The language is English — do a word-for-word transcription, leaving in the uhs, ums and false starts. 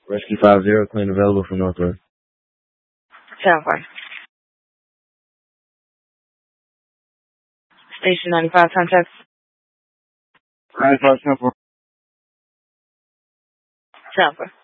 Rescue five zero, claim available from Northwest. ten four. Station ninety-five, contact. ninety-five, ten four. ten four.